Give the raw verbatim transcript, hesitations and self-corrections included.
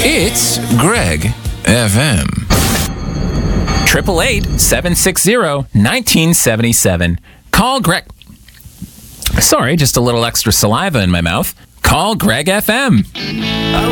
It's Greg F M. Triple eight seven six zero nineteen seventy seven. Call Greg. Sorry, just a little extra saliva in my mouth. Call Greg F M.